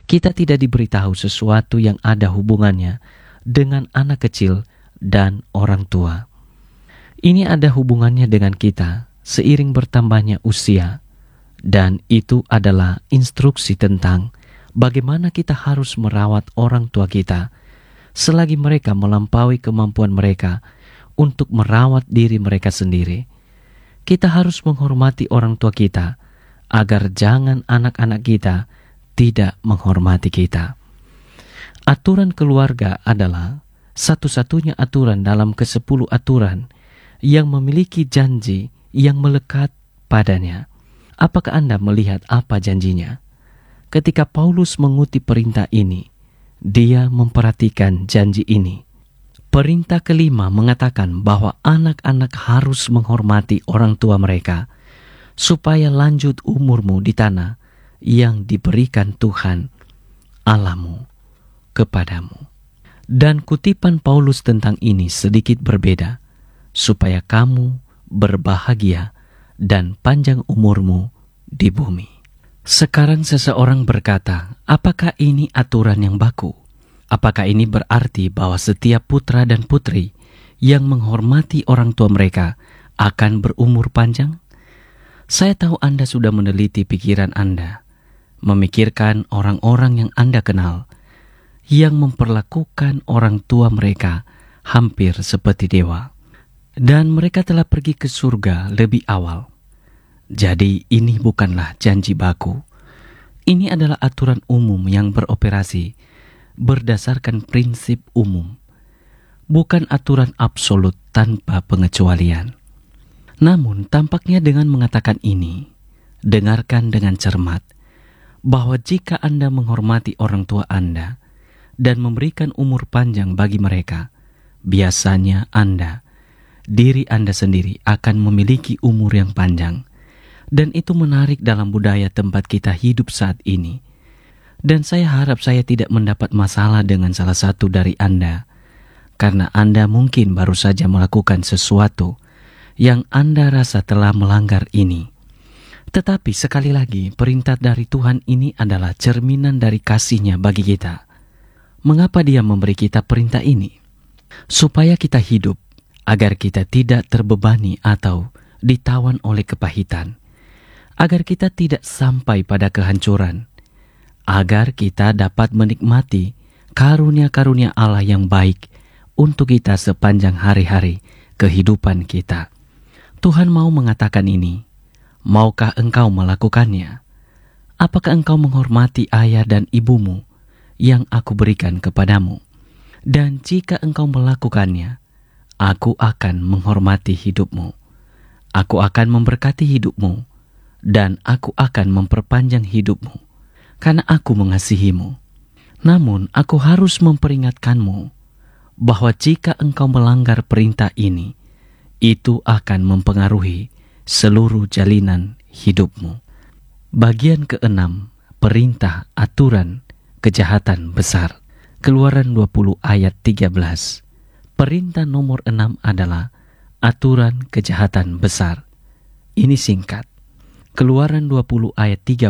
Kita tidak diberitahu sesuatu yang ada hubungannya dengan anak kecil dan orang tua. Ini ada hubungannya dengan kita seiring bertambahnya usia, dan itu adalah instruksi tentang bagaimana kita harus merawat orang tua kita selagi mereka melampaui kemampuan mereka untuk merawat diri mereka sendiri. Kita harus menghormati orang tua kita agar jangan anak-anak kita tidak menghormati kita. Aturan keluarga adalah satu-satunya aturan dalam ke-10 aturan yang memiliki janji yang melekat padanya. Apakah Anda melihat apa janjinya? Ketika Paulus mengutip perintah ini, dia memperhatikan janji ini. Perintah kelima mengatakan bahwa anak-anak harus menghormati orang tua mereka, supaya lanjut umurmu di tanah yang diberikan Tuhan Allahmu kepadamu. Dan kutipan Paulus tentang ini sedikit berbeda, supaya kamu berbahagia dan panjang umurmu di bumi. Sekarang seseorang berkata, apakah ini aturan yang baku? Apakah ini berarti bahwa setiap putra dan putri yang menghormati orang tua mereka akan berumur panjang? Saya tahu Anda sudah meneliti pikiran Anda, memikirkan orang-orang yang Anda kenal, yang memperlakukan orang tua mereka hampir seperti dewa. Dan mereka telah pergi ke surga lebih awal. Jadi ini bukanlah janji baku. Ini adalah aturan umum yang beroperasi berdasarkan prinsip umum, bukan aturan absolut tanpa pengecualian. Namun tampaknya dengan mengatakan ini, dengarkan dengan cermat bahwa jika Anda menghormati orang tua Anda dan memberikan umur panjang bagi mereka, biasanya diri Anda sendiri akan memiliki umur yang panjang. Dan itu menarik dalam budaya tempat kita hidup saat ini. Dan saya harap saya tidak mendapat masalah dengan salah satu dari Anda, karena Anda mungkin baru saja melakukan sesuatu yang Anda rasa telah melanggar ini. Tetapi sekali lagi, perintah dari Tuhan ini adalah cerminan dari kasih-Nya bagi kita. Mengapa Dia memberi kita perintah ini? Supaya kita hidup, agar kita tidak terbebani atau ditawan oleh kepahitan, agar kita tidak sampai pada kehancuran, agar kita dapat menikmati karunia-karunia Allah yang baik untuk kita sepanjang hari-hari kehidupan kita. Tuhan mau mengatakan ini. Maukah engkau melakukannya? Apakah engkau menghormati ayah dan ibumu yang aku berikan kepadamu? Dan jika engkau melakukannya, aku akan menghormati hidupmu. Aku akan memberkati hidupmu, dan aku akan memperpanjang hidupmu, karena aku mengasihimu. Namun aku harus memperingatkanmu bahwa jika engkau melanggar perintah ini, itu akan mempengaruhi seluruh jalinan hidupmu. Bagian ke-6, perintah aturan kejahatan besar. Keluaran 20 ayat 13. Perintah nomor 6 adalah aturan kejahatan besar. Ini singkat. Keluaran 20 ayat 13,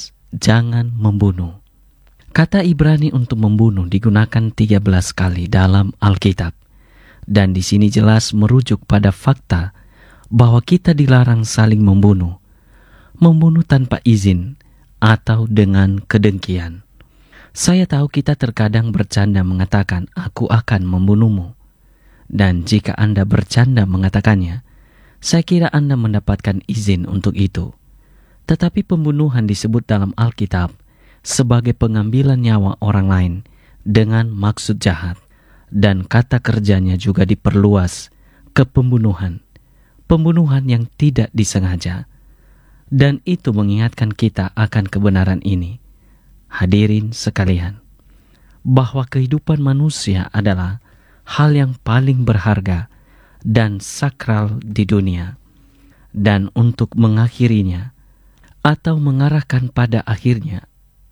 jangan membunuh. Kata Ibrani untuk membunuh digunakan 13 kali dalam Alkitab. Dan di sini jelas merujuk pada fakta bahwa kita dilarang saling membunuh. Membunuh tanpa izin atau dengan kedengkian. Saya tahu kita terkadang bercanda mengatakan, aku akan membunuhmu. Dan jika Anda bercanda mengatakannya, saya kira Anda mendapatkan izin untuk itu. Tetapi pembunuhan disebut dalam Alkitab sebagai pengambilan nyawa orang lain dengan maksud jahat. Dan kata kerjanya juga diperluas ke pembunuhan. Pembunuhan yang tidak disengaja. Dan itu mengingatkan kita akan kebenaran ini. Hadirin sekalian, bahwa kehidupan manusia adalah hal yang paling berharga dan sakral di dunia. Dan untuk mengakhirinya atau mengarahkan pada akhirnya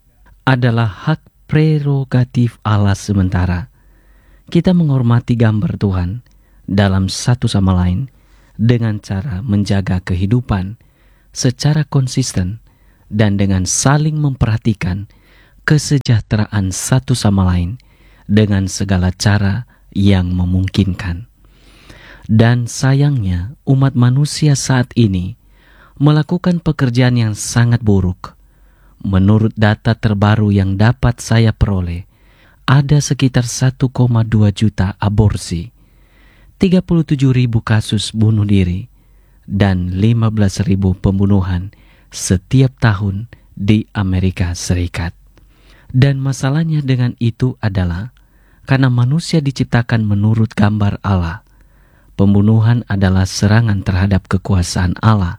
adalah hak prerogatif Allah sementara. Kita menghormati gambar Tuhan dalam satu sama lain dengan cara menjaga kehidupan secara konsisten dan dengan saling memperhatikan kesejahteraan satu sama lain dengan segala cara yang memungkinkan. Dan sayangnya umat manusia saat ini melakukan pekerjaan yang sangat buruk. Menurut data terbaru yang dapat saya peroleh, ada sekitar 1,2 juta aborsi, 37.000 kasus bunuh diri, dan 15.000 pembunuhan setiap tahun di Amerika Serikat. Dan masalahnya dengan itu adalah karena manusia diciptakan menurut gambar Allah. Pembunuhan adalah serangan terhadap kekuasaan Allah,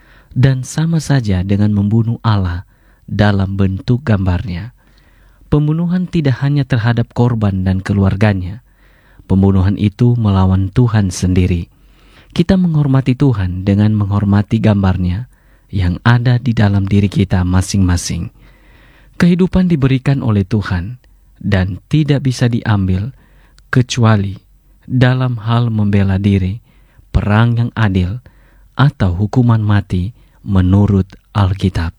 dan sama saja dengan membunuh Allah dalam bentuk gambarnya. Pembunuhan tidak hanya terhadap korban dan keluarganya. Pembunuhan itu melawan Tuhan sendiri. Kita menghormati Tuhan dengan menghormati gambarnya yang ada di dalam diri kita masing-masing. Kehidupan diberikan oleh Tuhan dan tidak bisa diambil kecuali dalam hal membela diri, perang yang adil, atau hukuman mati menurut Alkitab.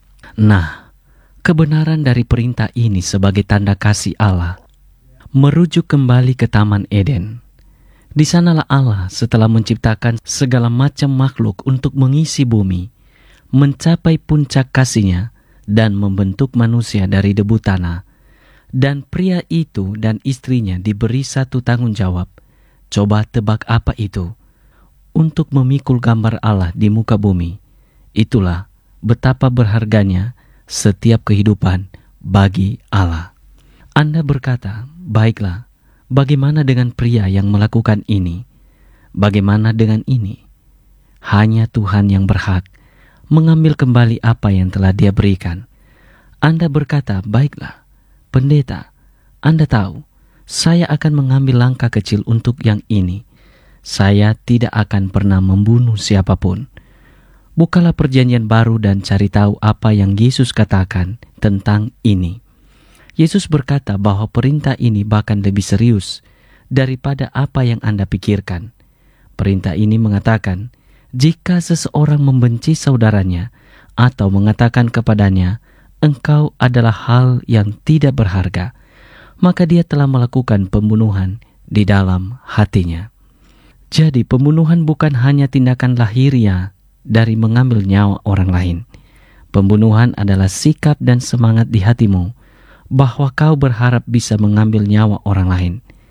Nah, kebenaran dari perintah ini sebagai tanda kasih Allah merujuk kembali ke Taman Eden. Di sanalah Allah setelah menciptakan segala macam makhluk untuk mengisi bumi, mencapai puncak kasih-Nya dan membentuk manusia dari debu tanah. Dan pria itu dan istrinya diberi satu tanggung jawab. Coba tebak apa itu? Untuk memikul gambar Allah di muka bumi. Itulah betapa berharganya setiap kehidupan bagi Allah. Anda berkata, baiklah, bagaimana dengan pria yang melakukan ini? Bagaimana dengan ini? Hanya Tuhan yang berhak mengambil kembali apa yang telah Dia berikan. Anda berkata, baiklah, pendeta, Anda tahu, saya akan mengambil langkah kecil untuk yang ini. Saya tidak akan pernah membunuh siapapun. Bukalah perjanjian baru dan cari tahu apa yang Yesus katakan tentang ini. Yesus berkata bahwa perintah ini bahkan lebih serius daripada apa yang Anda pikirkan. Perintah ini mengatakan, jika seseorang membenci saudaranya atau mengatakan kepadanya, engkau adalah hal yang tidak berharga, maka dia telah melakukan pembunuhan di dalam hatinya. Jadi pembunuhan bukan hanya tindakan lahiriah dari mengambil nyawa orang lain. Pembunuhan adalah sikap dan semangat di hatimu bahwa kau berharap bisa mengambil nyawa orang lain.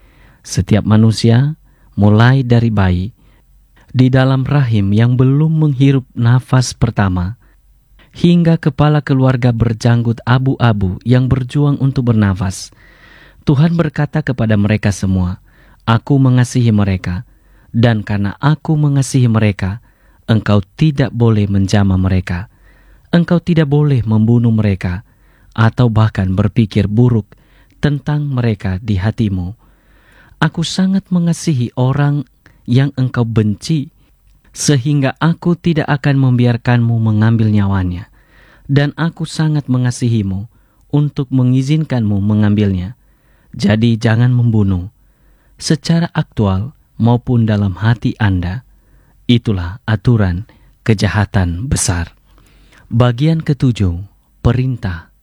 Setiap manusia, mulai dari bayi, di dalam rahim yang belum menghirup nafas pertama, hingga kepala keluarga berjanggut abu-abu yang berjuang untuk bernafas, Tuhan berkata kepada mereka semua, Aku mengasihi mereka, dan karena Aku mengasihi mereka, engkau tidak boleh menjamah mereka. Engkau tidak boleh membunuh mereka, atau bahkan berpikir buruk tentang mereka di hatimu. Aku sangat mengasihi orang yang engkau benci, sehingga Aku tidak akan membiarkanmu mengambil nyawanya. Dan Aku sangat mengasihimu untuk mengizinkanmu mengambilnya. Jadi jangan membunuh, secara aktual maupun dalam hati Anda. Itulah aturan kejahatan besar. Bagian ketujuh, perintah,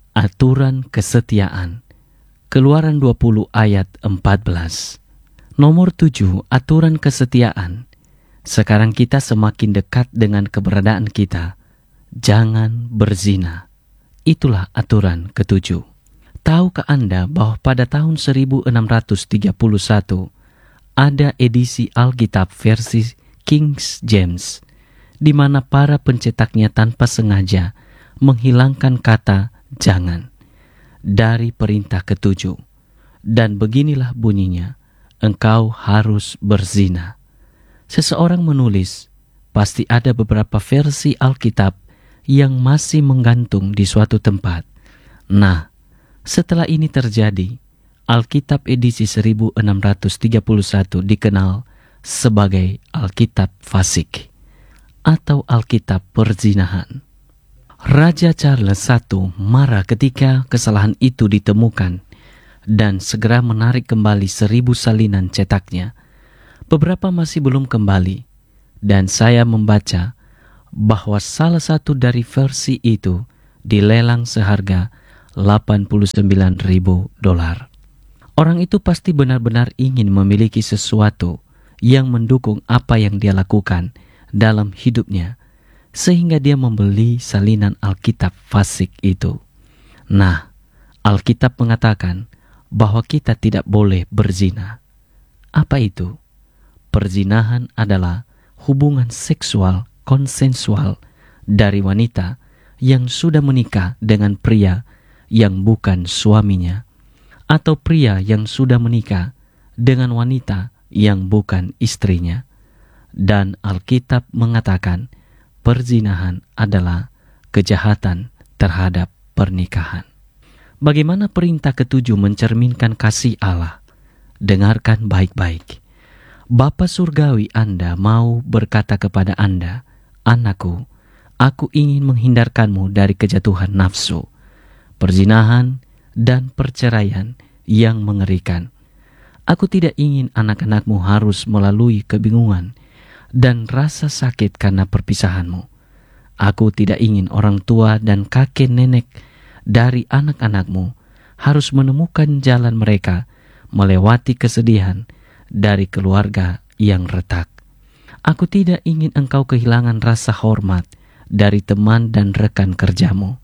aturan kesetiaan. Keluaran 20 ayat 14. Nomor 7, aturan kesetiaan. Sekarang kita semakin dekat dengan keberadaan kita. Jangan berzina. Itulah aturan ketujuh. Tahukah Anda bahwa pada tahun 1631 ada edisi Alkitab versi King James, di mana para pencetaknya tanpa sengaja menghilangkan kata jangan dari perintah ketujuh. Dan beginilah bunyinya, engkau harus berzina. Seseorang menulis, pasti ada beberapa versi Alkitab yang masih menggantung di suatu tempat. Nah, setelah ini terjadi, Alkitab edisi 1631 dikenal sebagai Alkitab Fasik atau Alkitab Perzinahan. Raja Charles I marah ketika kesalahan itu ditemukan dan segera menarik kembali 1000 salinan cetaknya. Beberapa masih belum kembali, dan saya membaca bahwa salah satu dari versi itu dilelang seharga $89.000. Orang itu pasti benar-benar ingin memiliki sesuatu yang mendukung apa yang dia lakukan dalam hidupnya, sehingga dia membeli salinan Alkitab fasik itu. Nah, Alkitab mengatakan bahwa kita tidak boleh berzina. Apa itu? Perzinahan adalah hubungan seksual konsensual dari wanita yang sudah menikah dengan pria yang bukan suaminya, atau pria yang sudah menikah dengan wanita yang bukan istrinya. Dan Alkitab mengatakan perzinahan adalah kejahatan terhadap pernikahan. Bagaimana perintah ketujuh mencerminkan kasih Allah? Dengarkan baik-baik. Bapa surgawi Anda mau berkata kepada Anda, "Anakku, aku ingin menghindarkanmu dari kejatuhan nafsu, perzinahan, dan perceraian yang mengerikan. Aku tidak ingin anak-anakmu harus melalui kebingungan dan rasa sakit karena perpisahanmu. Aku tidak ingin orang tua dan kakek nenek dari anak-anakmu harus menemukan jalan mereka melewati kesedihan dari keluarga yang retak. Aku tidak ingin engkau kehilangan rasa hormat dari teman dan rekan kerjamu.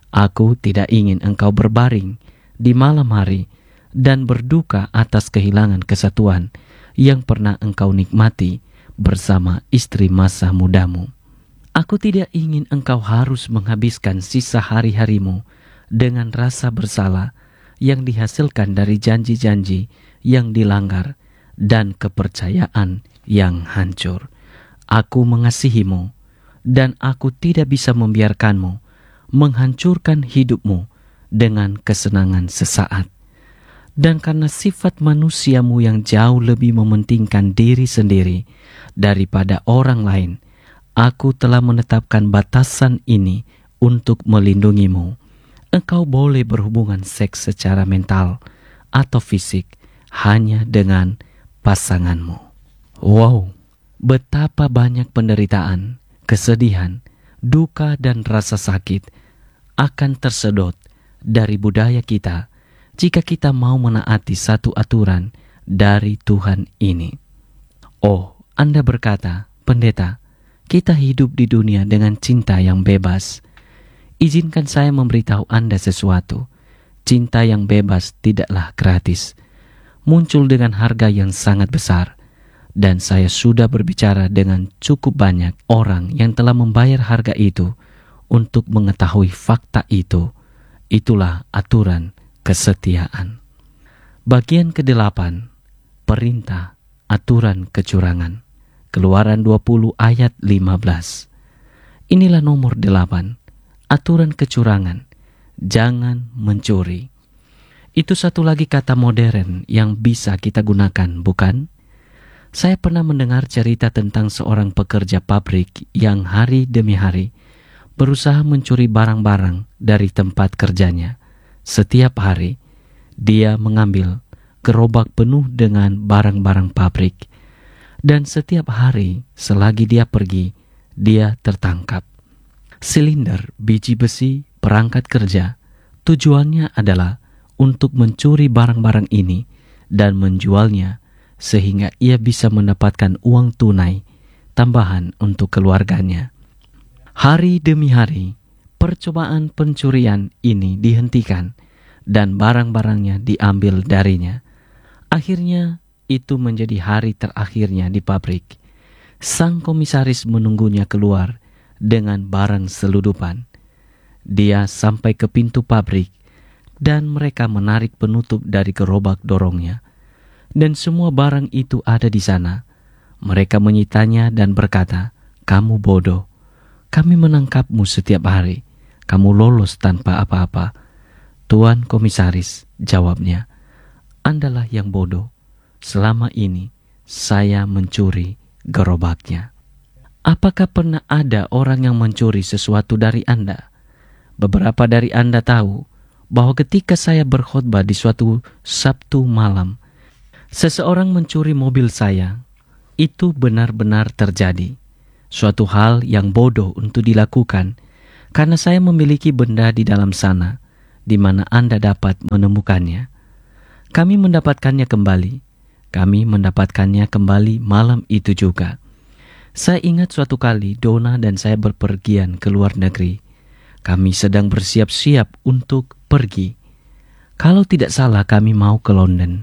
Aku tidak ingin engkau berbaring di malam hari dan berduka atas kehilangan kesatuan yang pernah engkau nikmati bersama istri masa mudamu. Aku tidak ingin engkau harus menghabiskan sisa hari-harimu dengan rasa bersalah yang dihasilkan dari janji-janji yang dilanggar dan kepercayaan yang hancur. Aku mengasihimu dan aku tidak bisa membiarkanmu menghancurkan hidupmu dengan kesenangan sesaat. Dan karena sifat manusiamu yang jauh lebih mementingkan diri sendiri daripada orang lain, aku telah menetapkan batasan ini untuk melindungimu. Engkau boleh berhubungan seks secara mental atau fisik hanya dengan pasanganmu. Wow, betapa banyak penderitaan, kesedihan, duka, dan rasa sakit akan tersedot dari budaya kita jika kita mau menaati satu aturan dari Tuhan ini. Oh, Anda berkata, "Pendeta, kita hidup di dunia dengan cinta yang bebas." Izinkan saya memberitahu Anda sesuatu. Cinta yang bebas tidaklah gratis. Muncul dengan harga yang sangat besar. Dan saya sudah berbicara dengan cukup banyak orang yang telah membayar harga itu untuk mengetahui fakta itu. Itulah aturan kesetiaan. Bagian ke-8, perintah aturan kecurangan. Keluaran 20 ayat 15. Inilah nomor 8. Aturan kecurangan, jangan mencuri. Itu satu lagi kata modern yang bisa kita gunakan, bukan? Saya pernah mendengar cerita tentang seorang pekerja pabrik yang hari demi hari berusaha mencuri barang-barang dari tempat kerjanya. Setiap hari, dia mengambil gerobak penuh dengan barang-barang pabrik. Dan setiap hari, selagi dia pergi, dia tertangkap. Silinder, biji besi, perangkat kerja, tujuannya adalah untuk mencuri barang-barang ini dan menjualnya sehingga ia bisa mendapatkan uang tunai tambahan untuk keluarganya. Hari demi hari, percobaan pencurian ini dihentikan dan barang-barangnya diambil darinya. Akhirnya, itu menjadi hari terakhirnya di pabrik. Sang komisaris menunggunya keluar dengan barang seludupan. Dia sampai ke pintu pabrik dan mereka menarik penutup dari gerobak dorongnya. Dan semua barang itu ada di sana. Mereka menyitanya dan berkata, "Kamu bodoh. Kami menangkapmu setiap hari. Kamu lolos tanpa apa-apa." "Tuan komisaris," jawabnya, "Andalah yang bodoh. Selama ini saya mencuri gerobaknya." Apakah pernah ada orang yang mencuri sesuatu dari Anda? Beberapa dari Anda tahu bahwa ketika saya berkhotbah di suatu Sabtu malam, seseorang mencuri mobil saya. Itu benar-benar terjadi. Suatu hal yang bodoh untuk dilakukan karena saya memiliki benda di dalam sana. di mana Anda dapat menemukannya. Kami mendapatkannya kembali. Kami mendapatkannya kembali malam itu juga. Saya ingat suatu kali Donna dan saya berpergian ke luar negeri. Kami sedang bersiap-siap untuk pergi. Kalau tidak salah kami mau ke London.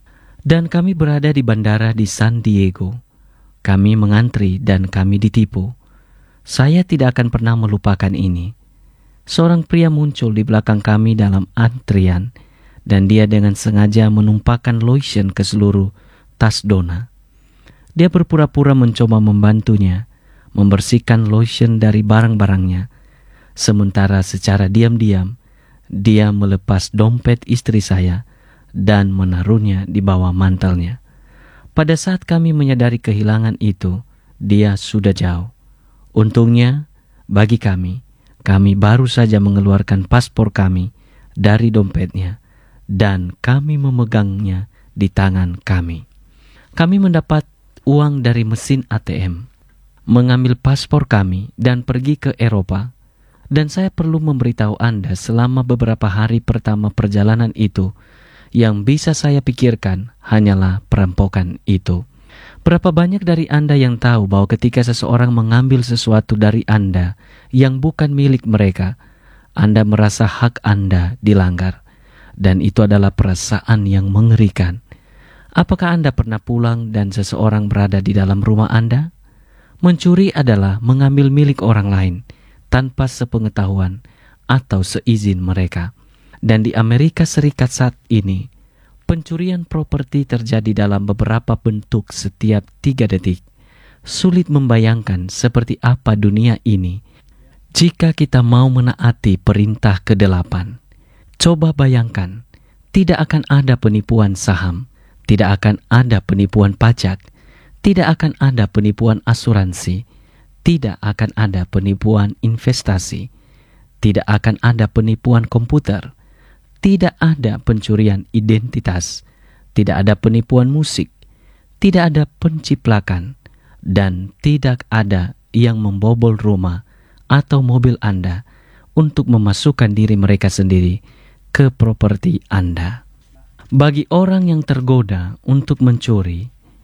Dan kami berada di bandara di San Diego. Kami mengantri dan kami ditipu. Saya tidak akan pernah melupakan ini. Seorang pria muncul di belakang kami dalam antrian, dan dia dengan sengaja menumpahkan lotion ke seluruh tas Donna. Dia berpura-pura mencoba membantunya, membersihkan lotion dari barang-barangnya. Sementara secara diam-diam, dia melepas dompet istri saya dan menaruhnya di bawah mantelnya. Pada saat kami menyadari kehilangan itu, dia sudah jauh. Untungnya, bagi kami baru saja mengeluarkan paspor kami dari dompetnya dan kami memegangnya di tangan kami. Kami mendapat uang dari mesin ATM, mengambil paspor kami dan pergi ke Eropa. Dan saya perlu memberitahu Anda selama beberapa hari pertama perjalanan itu, yang bisa saya pikirkan hanyalah perampokan itu. Berapa banyak dari Anda yang tahu bahwa ketika seseorang mengambil sesuatu dari Anda yang bukan milik mereka, Anda merasa hak Anda dilanggar. Dan itu adalah perasaan yang mengerikan. Apakah Anda pernah pulang dan seseorang berada di dalam rumah Anda? Mencuri adalah mengambil milik orang lain tanpa sepengetahuan atau seizin mereka. Dan di Amerika Serikat saat ini, pencurian properti terjadi dalam beberapa bentuk setiap 3 detik. Sulit membayangkan seperti apa dunia ini jika kita mau menaati perintah ke-8. Coba bayangkan, tidak akan ada penipuan saham, tidak akan ada penipuan pajak, tidak akan ada penipuan asuransi, tidak akan ada penipuan investasi, tidak akan ada penipuan komputer, tidak ada pencurian identitas, tidak ada penipuan musik, tidak ada penciplakan, dan tidak ada yang membobol rumah atau mobil Anda untuk memasukkan diri mereka sendiri ke properti Anda. Bagi orang yang tergoda untuk mencuri,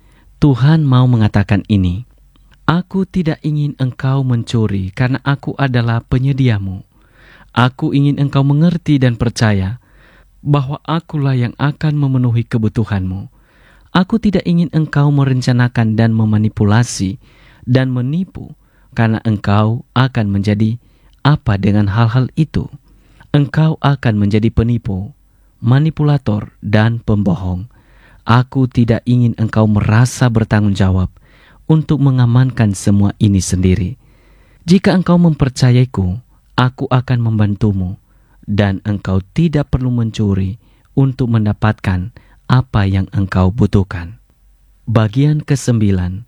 Tuhan mau mengatakan ini, "Aku tidak ingin engkau mencuri karena aku adalah penyediamu. Aku ingin engkau mengerti dan percaya bahwa akulah yang akan memenuhi kebutuhanmu. Aku tidak ingin engkau merencanakan dan memanipulasi dan menipu, karena engkau akan menjadi apa dengan hal-hal itu? Engkau akan menjadi penipu, manipulator, dan pembohong. Aku tidak ingin engkau merasa bertanggung jawab untuk mengamankan semua ini sendiri. Jika engkau mempercayaiku, aku akan membantumu, dan engkau tidak perlu mencuri untuk mendapatkan apa yang engkau butuhkan." Bagian ke-9,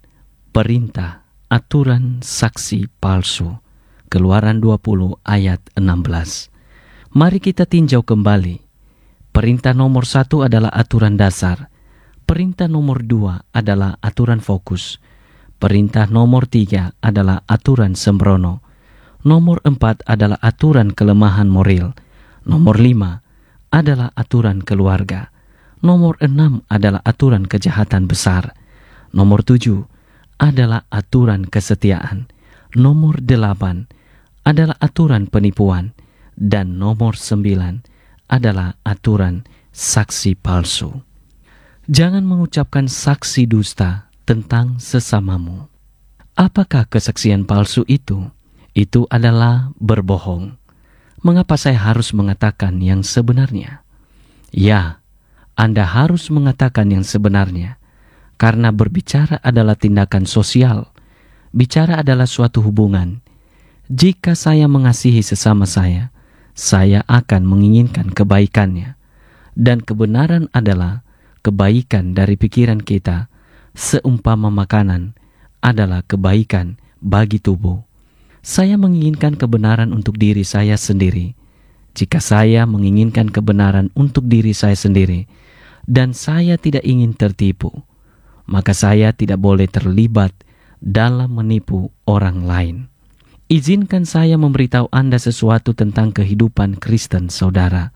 perintah aturan saksi palsu. Keluaran 20 ayat 16. Mari kita tinjau kembali. Perintah nomor 1 adalah aturan dasar. Perintah nomor 2 adalah aturan fokus. Perintah nomor 3 adalah aturan sembrono. Nomor 4 adalah aturan kelemahan moral. Nomor 5 adalah aturan keluarga. Nomor 6 adalah aturan kejahatan besar. Nomor 7 adalah aturan kesetiaan. Nomor 8 adalah aturan penipuan. Dan nomor 9 adalah aturan saksi palsu. Jangan mengucapkan saksi dusta tentang sesamamu. Apakah kesaksian palsu itu? Itu adalah berbohong. Mengapa saya harus mengatakan yang sebenarnya? Ya, Anda harus mengatakan yang sebenarnya, karena berbicara adalah tindakan sosial. Bicara adalah suatu hubungan. Jika saya mengasihi sesama saya akan menginginkan kebaikannya. Dan kebenaran adalah kebaikan dari pikiran kita, seumpama makanan adalah kebaikan bagi tubuh. Saya menginginkan kebenaran untuk diri saya sendiri. Jika saya menginginkan kebenaran untuk diri saya sendiri, dan saya tidak ingin tertipu, maka saya tidak boleh terlibat dalam menipu orang lain. Izinkan saya memberitahu Anda sesuatu tentang kehidupan Kristen, saudara.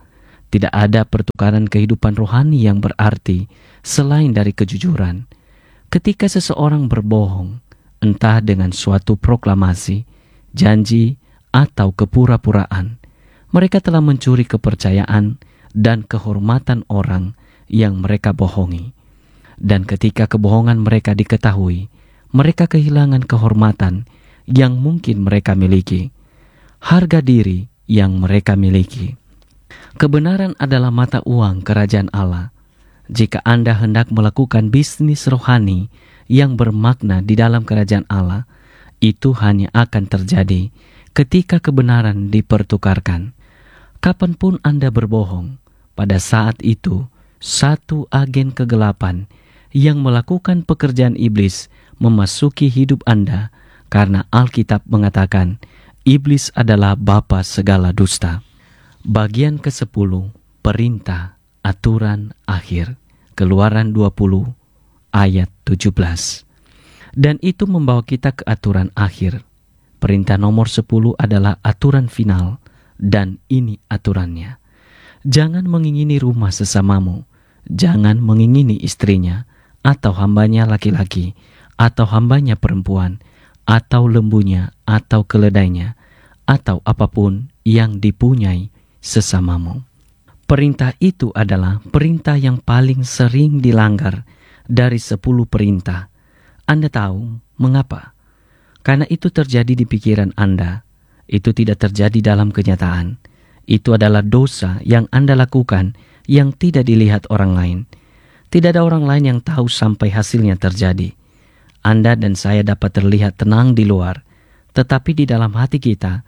Tidak ada pertukaran kehidupan rohani yang berarti selain dari kejujuran. Ketika seseorang berbohong, entah dengan suatu proklamasi, janji, atau kepura-puraan, mereka telah mencuri kepercayaan dan kehormatan orang yang mereka bohongi. Dan ketika kebohongan mereka diketahui, mereka kehilangan kehormatan yang mungkin mereka miliki, harga diri yang mereka miliki. Kebenaran adalah mata uang kerajaan Allah. Jika Anda hendak melakukan bisnis rohani yang bermakna di dalam kerajaan Allah, itu hanya akan terjadi ketika kebenaran dipertukarkan. Kapanpun Anda berbohong, pada saat itu satu agen kegelapan yang melakukan pekerjaan iblis memasuki hidup Anda, karena Alkitab mengatakan iblis adalah bapa segala dusta. Bagian ke-10, perintah aturan akhir. Keluaran 20 ayat 17. Dan itu membawa kita ke aturan akhir. Perintah nomor 10 adalah aturan final, dan ini aturannya. Jangan mengingini rumah sesamamu, jangan mengingini istrinya, atau hambanya laki-laki, atau hambanya perempuan, atau lembunya, atau keledainya, atau apapun yang dipunyai sesamamu. Perintah itu adalah perintah yang paling sering dilanggar dari 10 perintah. Anda tahu mengapa? Karena itu terjadi di pikiran Anda. Itu tidak terjadi dalam kenyataan. Itu adalah dosa yang Anda lakukan yang tidak dilihat orang lain. Tidak ada orang lain yang tahu sampai hasilnya terjadi. Anda dan saya dapat terlihat tenang di luar, tetapi di dalam hati kita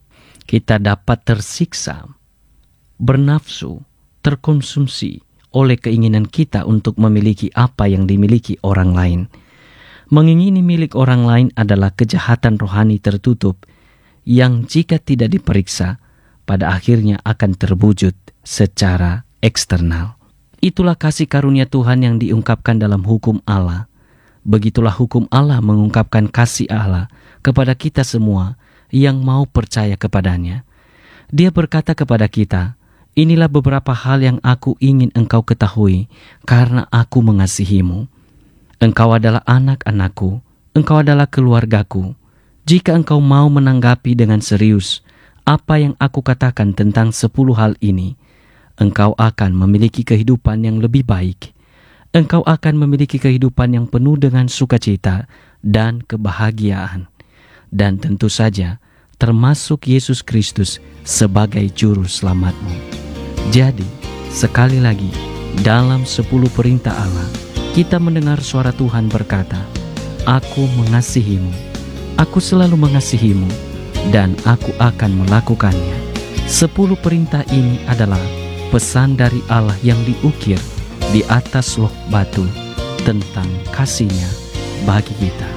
dapat tersiksa, bernafsu, terkonsumsi oleh keinginan kita untuk memiliki apa yang dimiliki orang lain. Mengingini milik orang lain adalah kejahatan rohani tertutup yang jika tidak diperiksa, pada akhirnya akan terwujud secara eksternal. Itulah kasih karunia Tuhan yang diungkapkan dalam hukum Allah. Begitulah hukum Allah mengungkapkan kasih Allah kepada kita semua yang mau percaya kepadanya. Dia berkata kepada kita, inilah beberapa hal yang aku ingin engkau ketahui karena aku mengasihimu. Engkau adalah anak-anakku, engkau adalah keluargaku. Jika engkau mau menanggapi dengan serius apa yang aku katakan tentang 10 hal ini, engkau akan memiliki kehidupan yang lebih baik. Engkau akan memiliki kehidupan yang penuh dengan sukacita dan kebahagiaan. Dan tentu saja, termasuk Yesus Kristus sebagai juru selamatmu. Jadi, sekali lagi, dalam 10 perintah Allah, kita mendengar suara Tuhan berkata, aku mengasihimu, aku selalu mengasihimu, dan aku akan melakukannya. 10 perintah ini adalah pesan dari Allah yang diukir di atas loh batu tentang kasih-Nya bagi kita.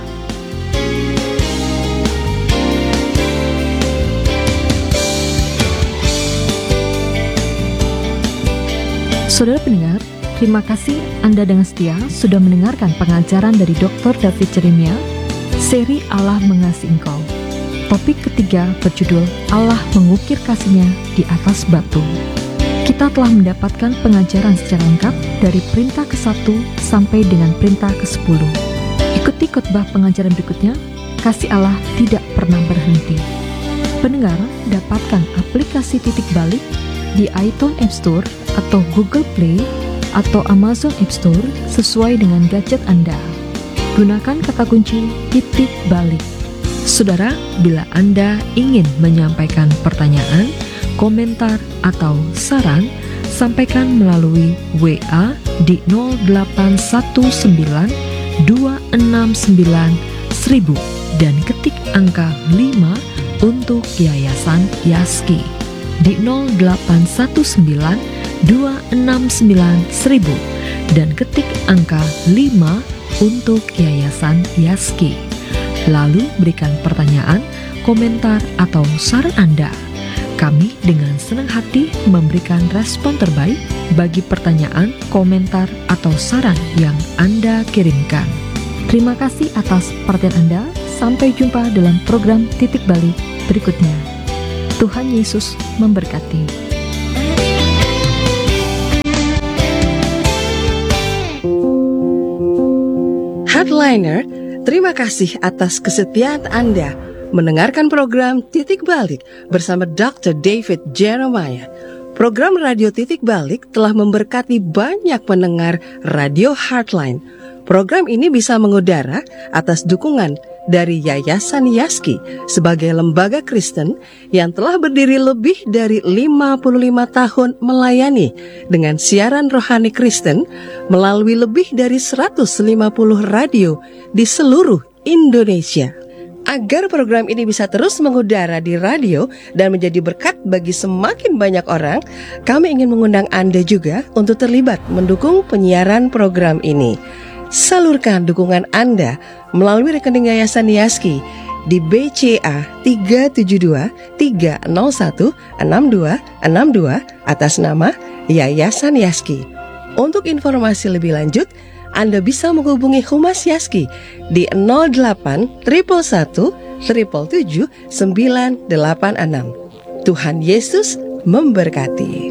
Saudara pendengar, terima kasih Anda dengan setia sudah mendengarkan pengajaran dari Dr. David Jeremiah, seri Allah Mengasihi Engkau. Topik ketiga berjudul Allah Mengukir Kasih-Nya di atas batu. Kita telah mendapatkan pengajaran secara lengkap dari perintah ke-1 sampai dengan perintah ke-10. Ikuti khotbah pengajaran berikutnya, kasih Allah tidak pernah berhenti. Pendengar, dapatkan aplikasi Titik Balik di iTunes App Store atau Google Play atau Amazon App Store sesuai dengan gadget Anda. Gunakan kata kunci Titik Balik. Saudara, bila Anda ingin menyampaikan pertanyaan, komentar, atau saran, sampaikan melalui WA di 0819 269 1000 dan ketik angka 5 untuk Yayasan Yaski di 0819 269 1000 dan ketik angka 5 untuk Yayasan Yaski. Lalu berikan pertanyaan, komentar, atau saran Anda. Kami dengan senang hati memberikan respon terbaik bagi pertanyaan, komentar, atau saran yang Anda kirimkan. Terima kasih atas perhatian Anda. Sampai jumpa dalam program Titik Balik berikutnya. Tuhan Yesus memberkati. Heartliner, terima kasih atas kesetiaan Anda mendengarkan program Titik Balik bersama Dr. David Jeremiah. Program Radio Titik Balik telah memberkati banyak pendengar Radio Heartline. Program ini bisa mengudara atas dukungan dari Yayasan Yaski sebagai lembaga Kristen yang telah berdiri lebih dari 55 tahun melayani dengan siaran rohani Kristen melalui lebih dari 150 radio di seluruh Indonesia. Agar program ini bisa terus mengudara di radio dan menjadi berkat bagi semakin banyak orang, kami ingin mengundang Anda juga untuk terlibat mendukung penyiaran program ini. Salurkan dukungan Anda melalui rekening Yayasan Yaski di BCA 372-301-6262 atas nama Yayasan Yaski. Untuk informasi lebih lanjut, Anda bisa menghubungi Humas Yaski di 08 111 777 986. Tuhan Yesus memberkati.